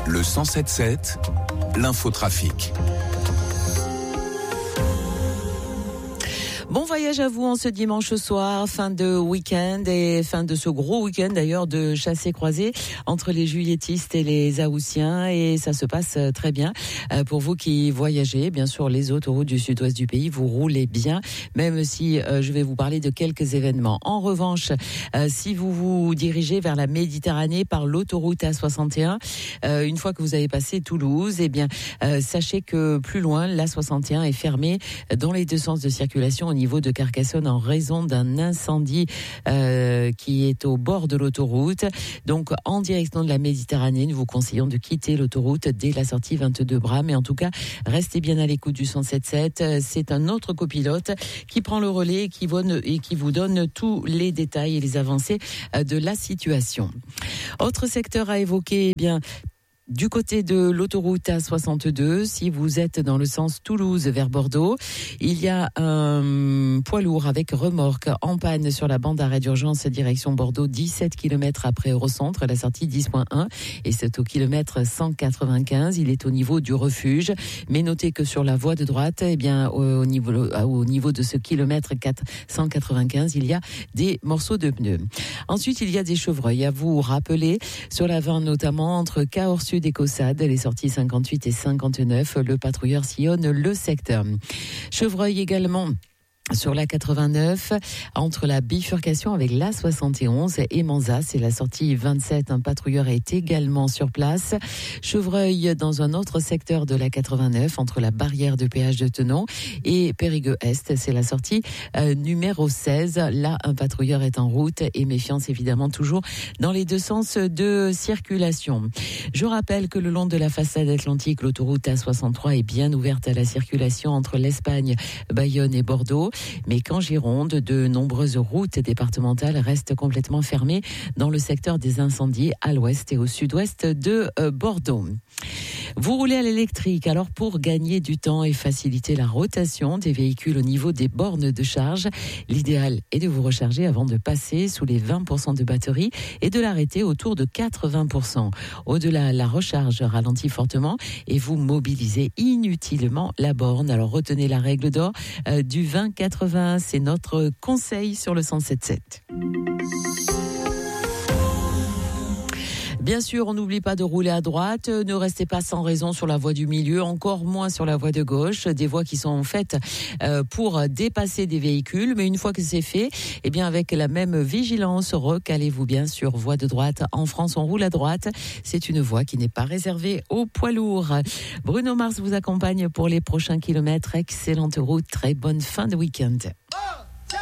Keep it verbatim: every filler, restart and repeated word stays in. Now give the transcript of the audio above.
Le cent sept sept, l'infotrafic. Bon voyage à vous en ce dimanche soir, fin de week-end et fin de ce gros week-end d'ailleurs de chassé-croisé entre les juilletistes et les Haussiens, et ça se passe très bien. Pour vous qui voyagez, bien sûr, les autoroutes du sud-ouest du pays, vous roulez bien, même si euh, je vais vous parler de quelques événements. En revanche, euh, si vous vous dirigez vers la Méditerranée par l'autoroute A soixante et un, euh, une fois que vous avez passé Toulouse, eh bien, euh, sachez que plus loin, l'A soixante et un est fermée dans les deux sens de circulation au niveau de Carcassonne en raison d'un incendie euh, qui est au bord de l'autoroute. Donc, en direction de la Méditerranée, nous vous conseillons de quitter l'autoroute dès la sortie vingt-deux Bras. Mais en tout cas, restez bien à l'écoute du cent sept sept. C'est un autre copilote qui prend le relais et qui, donne, et qui vous donne tous les détails et les avancées de la situation. Autre secteur à évoquer, eh bien, du côté de l'autoroute A soixante-deux, si vous êtes dans le sens Toulouse vers Bordeaux, il y a un poids lourd avec remorque en panne sur la bande d'arrêt d'urgence direction Bordeaux, dix-sept kilomètres après Eurocentre, la sortie dix point un, et c'est au kilomètre cent quatre-vingt-quinze. Il est au niveau du refuge, mais notez que sur la voie de droite, eh bien, au niveau, au niveau de ce kilomètre cent quatre-vingt-quinze, il y a des morceaux de pneus. Ensuite, il y a des chevreuils à vous rappeler sur la vingt, notamment entre Cahors Sud et Caussade, les sorties cinquante-huit et cinquante-neuf. Le patrouilleur sillonne le secteur. Chevreuil également sur la quatre-vingt-neuf, entre la bifurcation avec l'A soixante et onze et Manzas, c'est la sortie vingt-sept. Un patrouilleur est également sur place. Chevreuil dans un autre secteur de la quatre-vingt-neuf, entre la barrière de péage de Tenon et Périgueux-Est, c'est la sortie euh, numéro seize. Là, un patrouilleur est en route et méfiance évidemment toujours dans les deux sens de circulation. Je rappelle que le long de la façade atlantique, l'autoroute A soixante-trois est bien ouverte à la circulation entre l'Espagne, Bayonne et Bordeaux. Mais qu'en Gironde, de nombreuses routes départementales restent complètement fermées dans le secteur des incendies à l'ouest et au sud-ouest de Bordeaux. Vous roulez à l'électrique, alors pour gagner du temps et faciliter la rotation des véhicules au niveau des bornes de charge, l'idéal est de vous recharger avant de passer sous les vingt pour cent de batterie et de l'arrêter autour de quatre-vingts pour cent. Au-delà, la recharge ralentit fortement et vous mobilisez inutilement la borne. Alors retenez la règle d'or euh, du vingt quatre-vingts, c'est notre conseil sur le cent sept sept. Bien sûr, on n'oublie pas de rouler à droite. Ne restez pas sans raison sur la voie du milieu, encore moins sur la voie de gauche. Des voies qui sont faites euh, pour dépasser des véhicules. Mais une fois que c'est fait, eh bien avec la même vigilance, recalez-vous bien sur voie de droite. En France, on roule à droite. C'est une voie qui n'est pas réservée aux poids lourds. Bruno Mars vous accompagne pour les prochains kilomètres. Excellente route, très bonne fin de week-end.